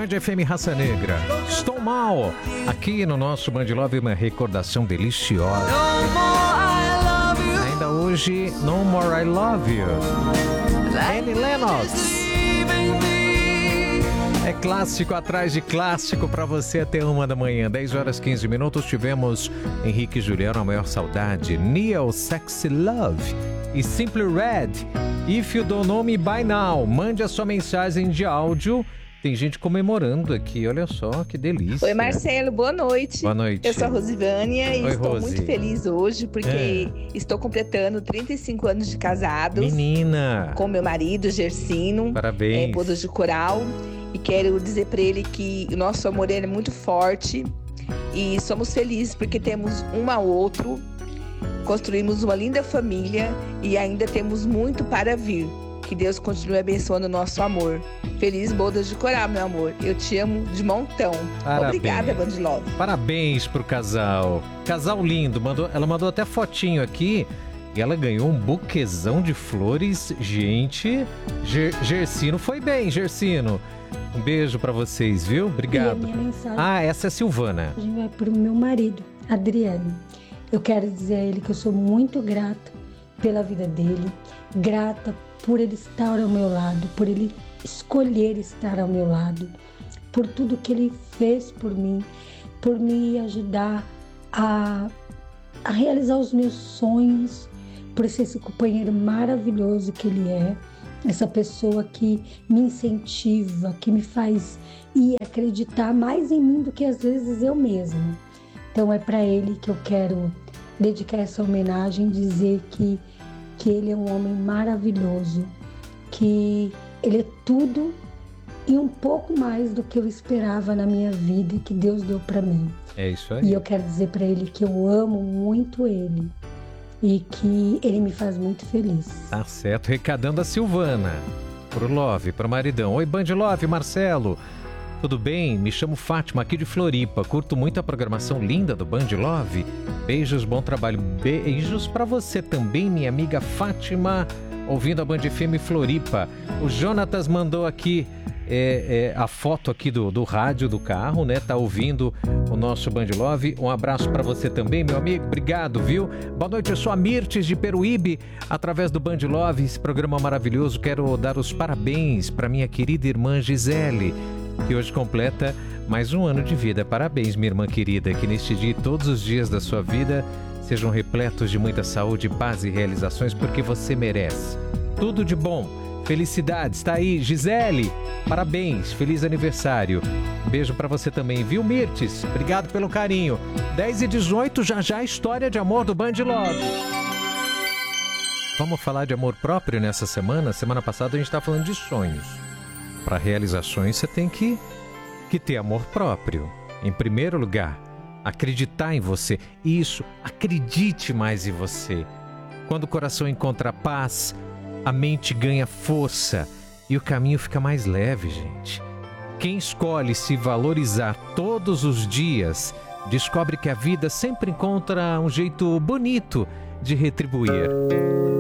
Band FM Raça Negra. Estou mal. Aqui no nosso Band Love, uma recordação deliciosa. Ainda hoje, No More I Love You. Annie Lennox. É clássico atrás de clássico para você até 1h, 10 horas 15 minutos. Tivemos Henrique e Juliano, A Maior Saudade, Neo, Sexy Love e Simply Red, If You Don't Know Me By Now. Mande a sua mensagem de áudio. Tem gente comemorando aqui, olha só que delícia. Oi, Marcelo, boa noite. Boa noite. Eu sou a Rosivânia e estou Rose. muito feliz hoje porque estou completando 35 anos de casados. Menina! Com meu marido, Gersino. Parabéns. Bodas de coral. E quero dizer para ele que o nosso amor é muito forte e somos felizes porque temos um ao outro, construímos uma linda família e ainda temos muito para vir. Que Deus continue abençoando o nosso amor. Feliz bodas de coral, meu amor. Eu te amo de montão. Parabéns. Obrigada, Band Love. Parabéns pro casal. Casal lindo. Ela mandou até fotinho aqui. E ela ganhou um buquezão de flores. Gente, Gersino foi bem, Gersino. Um beijo pra vocês, viu? Obrigado. E a minha mensagem essa é a Silvana. vai pro meu marido, Adriano. Eu quero dizer a ele que eu sou muito grata pela vida dele, grata por ele estar ao meu lado, por ele escolher estar ao meu lado, por tudo que ele fez por mim, por me ajudar a realizar os meus sonhos, por ser esse companheiro maravilhoso que ele é, essa pessoa que me incentiva, que me faz ir acreditar mais em mim do que às vezes eu mesma. Então é para ele que eu quero dedicar essa homenagem, dizer que ele é um homem maravilhoso, que ele é tudo e um pouco mais do que eu esperava na minha vida e que Deus deu para mim. É isso aí. E eu quero dizer para ele que eu amo muito ele e que ele me faz muito feliz. Tá certo, recadando a Silvana pro Love, pro maridão. Oi, Band Love, Marcelo. Tudo bem? Me chamo Fátima, aqui de Floripa. Curto muito a programação linda do Band Love. Beijos, bom trabalho. Beijos pra você também, minha amiga Fátima, ouvindo a Band FM Floripa. O Jonatas mandou aqui a foto aqui do rádio do carro, né? Tá ouvindo o nosso Band Love. Um abraço pra você também, meu amigo. Obrigado, viu? Boa noite, eu sou a Mirtes de Peruíbe, através do Band Love, esse programa maravilhoso. Quero dar os parabéns pra minha querida irmã Gisele, que hoje completa mais um ano de vida. Parabéns, minha irmã querida, que neste dia e todos os dias da sua vida sejam repletos de muita saúde, paz e realizações, porque você merece. Tudo de bom. Felicidades. Tá aí, Gisele. Parabéns. Feliz aniversário. Beijo pra você também, viu, Mirtes? Obrigado pelo carinho. 10h18, já história de amor do Band Love. Vamos falar de amor próprio nessa semana? Semana passada a gente tá falando de sonhos. Para realizações você tem que ter amor próprio. Em primeiro lugar, acreditar em você. Isso, acredite mais em você. Quando o coração encontra paz, a mente ganha força e o caminho fica mais leve, gente. Quem escolhe se valorizar todos os dias, descobre que a vida sempre encontra um jeito bonito de retribuir.